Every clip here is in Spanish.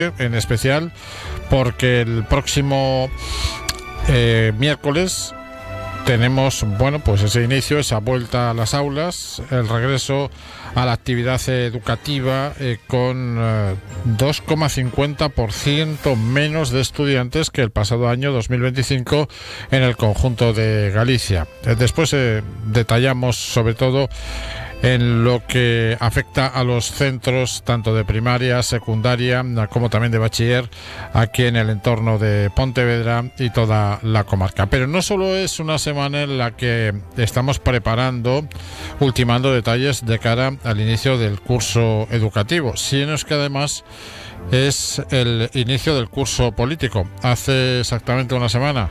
en especial porque el próximo miércoles tenemos, pues ese inicio, esa vuelta a las aulas, el regreso a la actividad educativa con 2,50% menos de estudiantes que el pasado año 2025 en el conjunto de Galicia. Después detallamos sobre todo en lo que afecta a los centros tanto de primaria, secundaria, como también de bachiller aquí en el entorno de Pontevedra y toda la comarca. Pero no solo es una semana en la que estamos preparando, ultimando detalles de cara al inicio del curso educativo, sino es que además es el inicio del curso político. Hace exactamente una semana,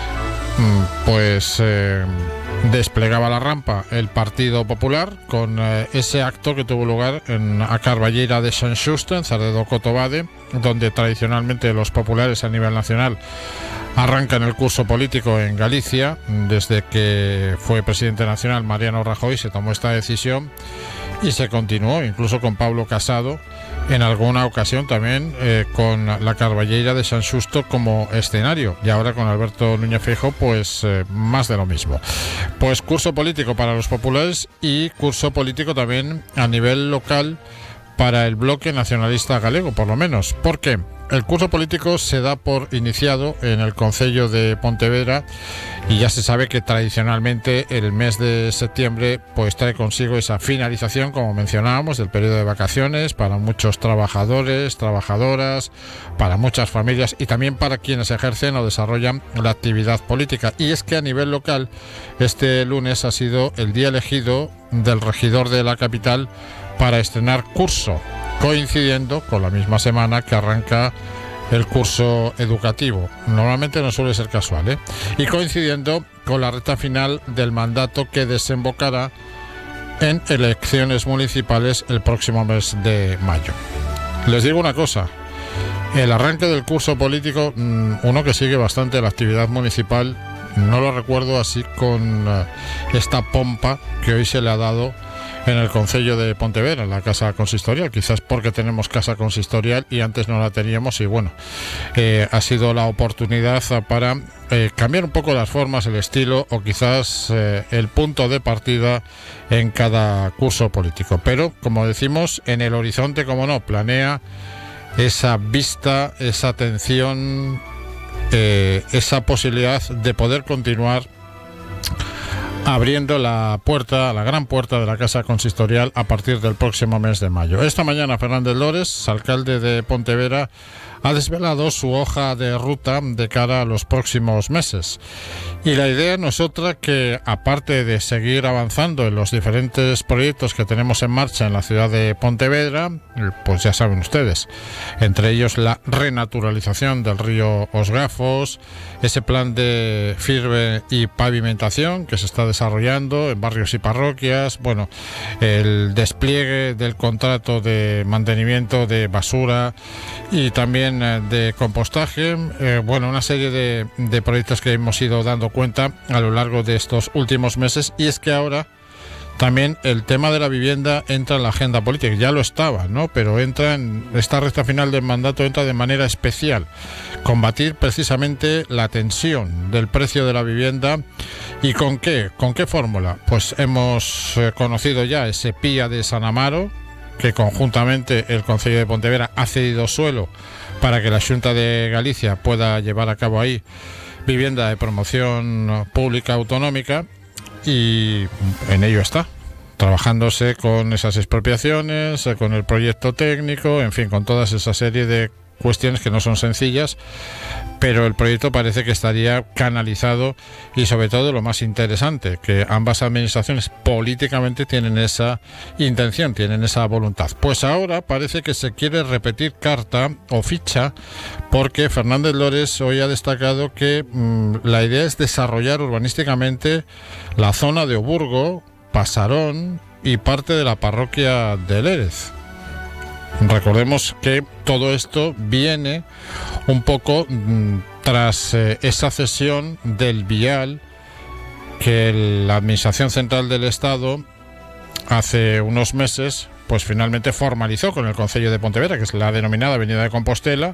desplegaba la rampa el Partido Popular con ese acto que tuvo lugar en a Carballeira de Sant Xusto, en Cerredo Cotobade, donde tradicionalmente los populares a nivel nacional arrancan el curso político en Galicia. Desde que fue presidente nacional Mariano Rajoy se tomó esta decisión y se continuó incluso con Pablo Casado, en alguna ocasión también con la Carballeira de Sant Xusto como escenario, y ahora con Alberto Núñez Feijóo más de lo mismo. Pues curso político para los populares y curso político también a nivel local para el bloque nacionalista galego, por lo menos. ¿Por qué? El curso político se da por iniciado en el concello de Pontevedra y ya se sabe que tradicionalmente el mes de septiembre trae consigo esa finalización, como mencionábamos, del periodo de vacaciones para muchos trabajadores, trabajadoras, para muchas familias y también para quienes ejercen o desarrollan la actividad política. Y es que a nivel local este lunes ha sido el día elegido del regidor de la capital para estrenar curso, coincidiendo con la misma semana que arranca el curso educativo. Normalmente no suele ser casual, y coincidiendo con la recta final del mandato que desembocará en elecciones municipales el próximo mes de mayo. Les digo una cosa, el arranque del curso político, uno que sigue bastante la actividad municipal, no lo recuerdo así con esta pompa que hoy se le ha dado en el concello de Pontevedra, en la casa consistorial, quizás porque tenemos casa consistorial y antes no la teníamos, y ha sido la oportunidad para cambiar un poco las formas, el estilo o quizás el punto de partida en cada curso político. Pero, como decimos, en el horizonte, como no, planea esa vista, esa atención, esa posibilidad de poder continuar abriendo la gran puerta de la Casa Consistorial a partir del próximo mes de mayo. Esta mañana Fernández Lores, alcalde de Pontevedra, ha desvelado su hoja de ruta de cara a los próximos meses. Y la idea no es otra que, aparte de seguir avanzando en los diferentes proyectos que tenemos en marcha en la ciudad de Pontevedra, pues ya saben ustedes, entre ellos la renaturalización del río Os Gafos, ese plan de firme y pavimentación que se está desarrollando en barrios y parroquias, el despliegue del contrato de mantenimiento de basura y también de compostaje, una serie de proyectos que hemos ido dando cuenta a lo largo de estos últimos meses. Y es que ahora también el tema de la vivienda entra en la agenda política, ya lo estaba, pero entra en esta recta final del mandato, entra de manera especial. Combatir precisamente la tensión del precio de la vivienda. ¿Y con qué fórmula? Pues hemos conocido ya ese PIA de San Amaro, que conjuntamente el Concello de Pontevedra ha cedido suelo para que la Xunta de Galicia pueda llevar a cabo ahí vivienda de promoción pública autonómica, y en ello está, trabajándose con esas expropiaciones, con el proyecto técnico, en fin, con toda esa serie de cuestiones que no son sencillas, pero el proyecto parece que estaría canalizado y, sobre todo, lo más interesante, que ambas administraciones políticamente tienen esa intención, tienen esa voluntad. Pues ahora parece que se quiere repetir carta o ficha, porque Fernández Lores hoy ha destacado que la idea es desarrollar urbanísticamente la zona de Oburgo, Pasarón y parte de la parroquia de Lérez. Recordemos que todo esto viene un poco tras esa cesión del vial que la Administración Central del Estado hace unos meses pues finalmente formalizó con el Concello de Pontevedra, que es la denominada Avenida de Compostela,